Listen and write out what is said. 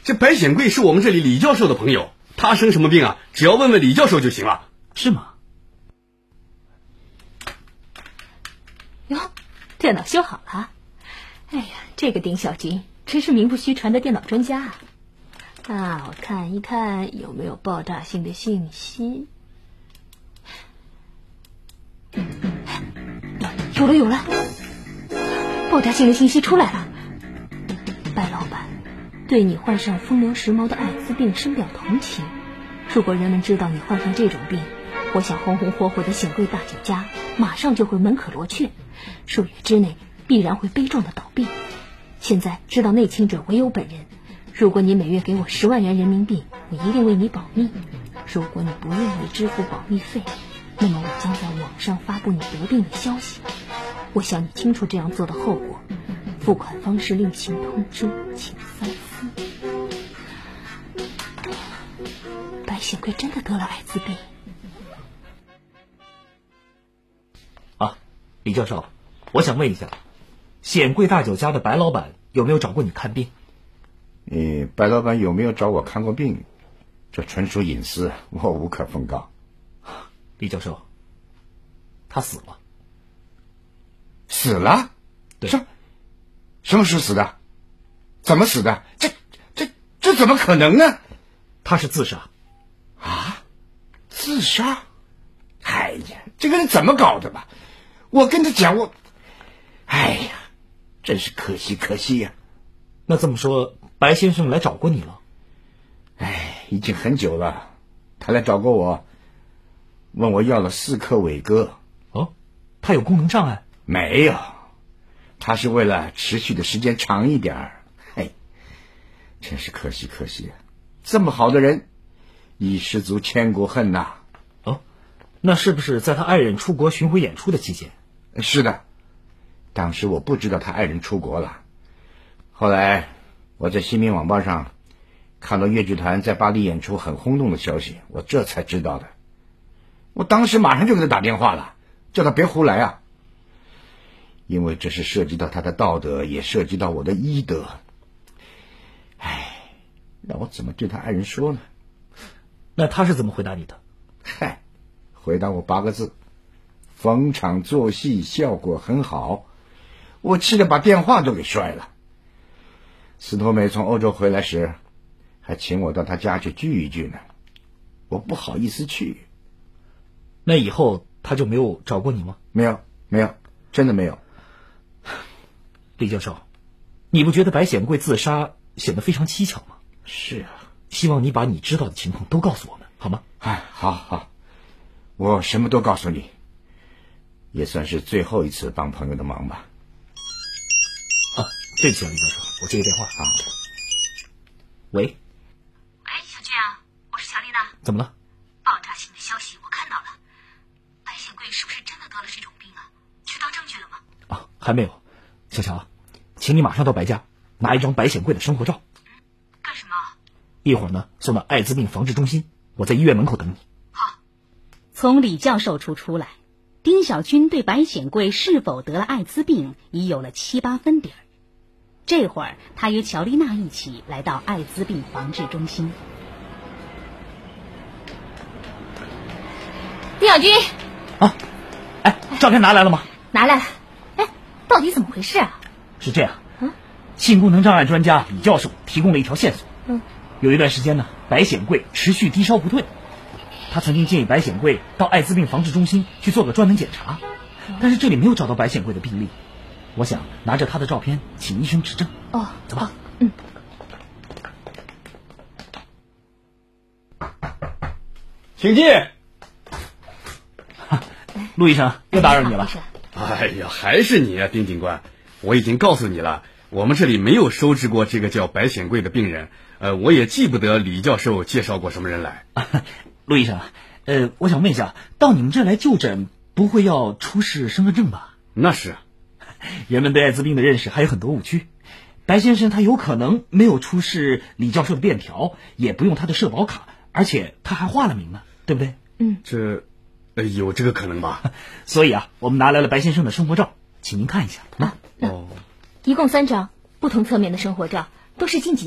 这白显贵是我们这里李教授的朋友，他生什么病啊，只要问问李教授就行了。 是吗？ 哟，电脑修好了。哎呀，这个丁小军真是名不虚传的电脑专家啊！我看一看有没有爆炸性的信息。有了，爆炸性的信息出来了。白老板对你患上风流时髦的艾滋病深表同情。如果人们知道你患上这种病，我想红红火火的显贵大酒家马上就会门可罗雀，数月之内必然会悲壮的倒闭。现在知道内情者唯有本人，如果你每月给我10万元人民币，我一定为你保密。如果你不愿意支付保密费，那么我将在网上发布你得病的消息。我想你清楚这样做的后果，付款方式另行通知，请三思。白显贵真的得了艾滋病啊，李教授，我想问一下，显贵大酒家的白老板有没有找过你看病？ 白老板有没有找我看过病，这纯属隐私，我无可奉告。 李教授，他死了。 死了？ 对。 什么时候死的？怎么死的？这怎么可能呢？ 他是自杀。 啊？自杀？哎呀，这个人怎么搞的吧？我跟他讲，哎呀，真是可惜呀。 那这么说，白先生来找过你了？ 哎，已经很久了。他来找过我，问我要了4克伟哥。 哦，他有功能障碍？ 没有，他是为了持续的时间长一点。嘿，真是可惜啊！这么好的人，一失足千古恨呐。 哦，那是不是在他爱人出国巡回演出的期间？ 是的，当时我不知道他爱人出国了。后来我在新民晚报上看到越剧团在巴黎演出很轰动的消息，我这才知道的。我当时马上就给他打电话了，叫他别胡来啊，因为这是涉及到他的道德，也涉及到我的医德。哎，让我怎么对他爱人说呢？ 那他是怎么回答你的？ 嗨，回答我8个字：逢场作戏，效果很好。我气得把电话都给摔了。司托美从欧洲回来时还请我到他家去聚一聚呢，我不好意思去。 那以后他就没有找过你吗？ 没有，真的没有。 李教授，你不觉得白显贵自杀显得非常蹊跷吗？ 是啊， 希望你把你知道的情况都告诉我们，好吗？ 哎，好，我什么都告诉你，也算是最后一次帮朋友的忙吧。 对不起啊，李教授，我接个电话啊。喂， 小俊啊，我是乔丽娜。 怎么了？ 爆炸性的消息我看到了，白显贵是不是真的得了这种病啊？取到证据了吗？ 还没有。小乔，请你马上到白家拿一张白显贵的生活照。 干什么？ 一会儿呢，送到艾滋病防治中心，我在医院门口等你。 好。 从李教授处出来，丁小军对白显贵是否得了艾滋病已有了7、8分底儿。这会儿，他与乔丽娜一起来到艾滋病防治中心。 丁小军啊，照片拿来了吗？ 拿来了。到底怎么回事啊？ 是这样，性功能障碍专家李教授提供了一条线索。有一段时间呢，白显贵持续低烧不退，他曾经建议白显贵到艾滋病防治中心去做个专门检查，但是这里没有找到白显贵的病历。我想拿着他的照片请医生指证。走吧。 请进。 陆医生，又打扰你了。 哎呀，还是你啊，丁警官！我已经告诉你了，我们这里没有收治过这个叫白显贵的病人。我也记不得李教授介绍过什么人来。 陆医生，我想问一下，到你们这儿来就诊，不会要出示身份证吧？ 那是。 人们对艾滋病的认识还有很多误区。白先生他有可能没有出示李教授的便条，也不用他的社保卡，而且他还化了名呢，对不对？ 这有这个可能吧？ 所以啊，我们拿来了白先生的生活照，请您看一下。 一共3张不同侧面的生活照，都是近几